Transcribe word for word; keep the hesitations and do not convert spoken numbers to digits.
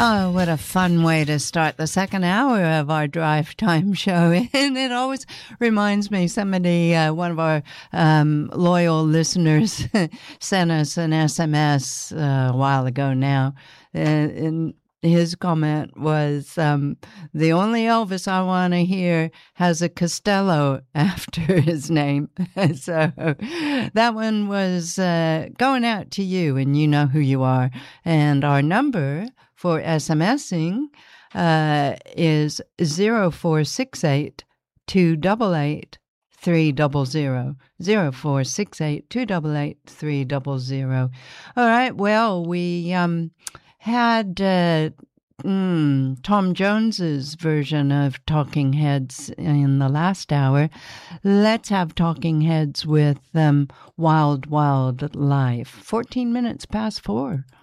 Oh, what a fun way to start the second hour of our Drive Time show. And it always reminds me, somebody, uh, one of our um, loyal listeners sent us an S M S uh, a while ago now. Uh, and his comment was, um, the only Elvis I want to hear has a Costello after his name. So that one was uh, going out to you, and you know who you are. And our number for SMSing uh, is zero four six eight, two eight eight, three zero zero. zero four six eight, two eight eight, three zero zero. All right, well, we um, had uh, mm, Tom Jones's version of Talking Heads in the last hour. Let's have Talking Heads with um, Wild Wild Life. fourteen minutes past four.